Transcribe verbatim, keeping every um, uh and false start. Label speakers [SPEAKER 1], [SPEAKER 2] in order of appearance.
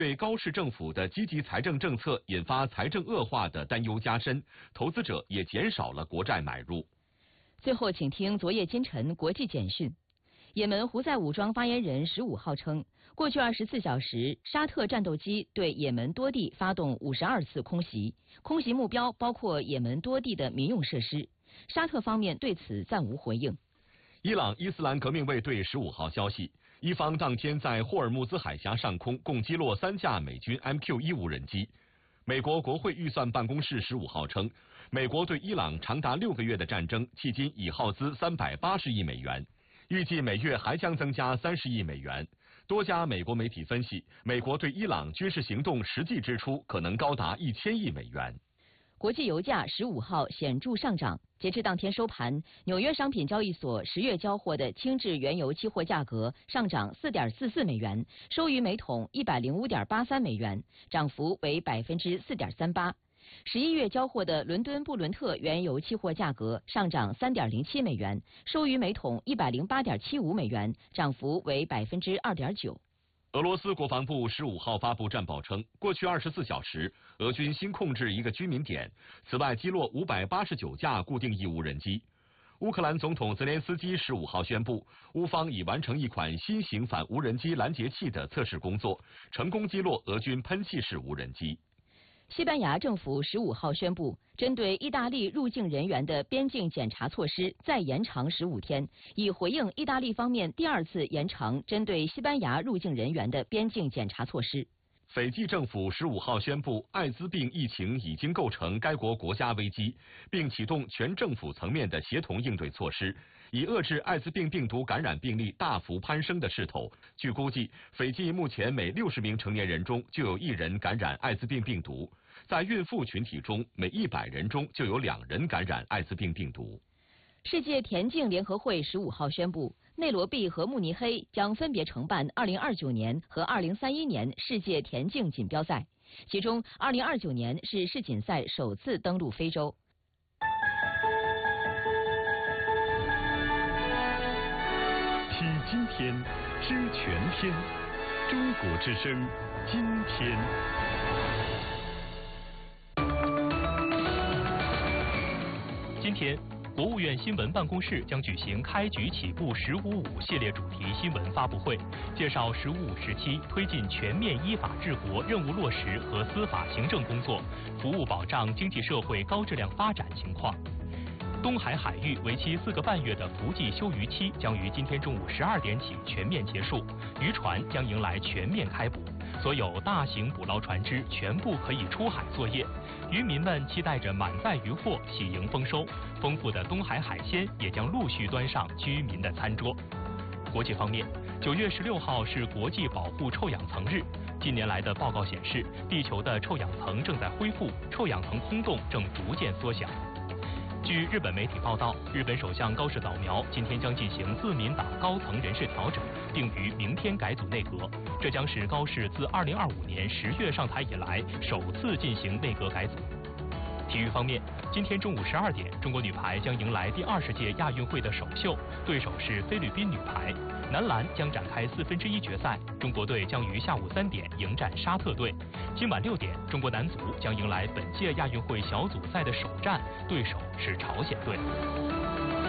[SPEAKER 1] 对高市政府的积极财政政策引发财政恶化的担忧加深，投资者也减少了国债买入。
[SPEAKER 2] 最后，请听昨夜今晨国际简讯。也门胡塞武装发言人十五号称，过去二十四小时，沙特战斗机对也门多地发动五十二次空袭，空袭目标包括也门多地的民用设施。沙特方面对此暂无回应。
[SPEAKER 1] 伊朗伊斯兰革命卫队十五号消息，伊方当天在霍尔木兹海峡上空共击落三架美军 M Q 一 无人机。美国国会预算办公室十五号称，美国对伊朗长达六个月的战争迄今已耗资三百八十亿美元。预计每月还将增加三十亿美元。多家美国媒体分析，美国对伊朗军事行动实际支出可能高达一千亿美元。
[SPEAKER 2] 国际油价十五号显著上涨，截至当天收盘，纽约商品交易所十月交货的轻质原油期货价格上涨四点四四美元，收于每桶一百零五点八三美元，涨幅为百分之四点三八。十一月交货的伦敦布伦特原油期货价格上涨三点零七美元，收于每桶一百零八点七五美元，涨幅为百分之二点九。
[SPEAKER 1] 俄罗斯国防部十五号发布战报称，过去二十四小时，俄军新控制一个居民点，此外击落五百八十九架固定翼无人机。乌克兰总统泽连斯基十五号宣布，乌方已完成一款新型反无人机拦截器的测试工作，成功击落俄军喷气式无人机。
[SPEAKER 2] 西班牙政府十五号宣布，针对意大利入境人员的边境检查措施再延长十五天，以回应意大利方面第二次延长针对西班牙入境人员的边境检查措施。
[SPEAKER 1] 斐济政府十五号宣布，艾滋病疫情已经构成该国国家危机，并启动全政府层面的协同应对措施，以遏制艾滋病病毒感染病例大幅攀升的势头。据估计，斐济目前每六十名成年人中就有一人感染艾滋病病毒，在孕妇群体中，每一百人中就有两人感染艾滋病病毒。
[SPEAKER 2] 世界田径联合会十五号宣布，内罗毕和慕尼黑将分别承办二零二九年和二零三一年世界田径锦标赛，其中二零二九年是世锦赛首次登陆非洲。
[SPEAKER 3] 体今天，知全天，中国之声，今天。
[SPEAKER 4] 今天，国务院新闻办公室将举行开局起步“十五五”系列主题新闻发布会，介绍“十五五”时期推进全面依法治国任务落实和司法行政工作，服务保障经济社会高质量发展情况。东海海域为期四个半月的伏季休渔期将于今天中午十二点起全面结束，渔船将迎来全面开捕，所有大型捕捞船只全部可以出海作业。渔民们期待着满载渔获喜迎丰收，丰富的东海海鲜也将陆续端上居民的餐桌。国际方面，九月十六号是国际保护臭氧层日。近年来的报告显示，地球的臭氧层正在恢复，臭氧层空洞正逐渐缩小。据日本媒体报道，日本首相高市早苗今天将进行自民党高层人事调整，并于明天改组内阁。这将是高市自二零二五年十月上台以来首次进行内阁改组。体育方面，今天中午十二点，中国女排将迎来第二十届亚运会的首秀，对手是菲律宾女排。男篮将展开四分之一决赛，中国队将于下午三点迎战沙特队。今晚六点，中国男足将迎来本届亚运会小组赛的首战，对手是朝鲜队。